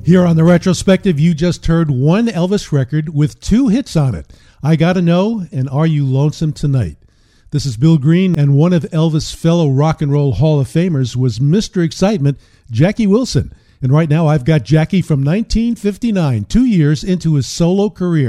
Here on the retrospective, you just heard one Elvis record with two hits on it, I Gotta Know and Are You Lonesome Tonight. This is Bill Green, and one of Elvis' fellow Rock and Roll Hall of Famers was Mr. Excitement, Jackie Wilson. And right now I've got Jackie from 1959, 2 years into his solo career.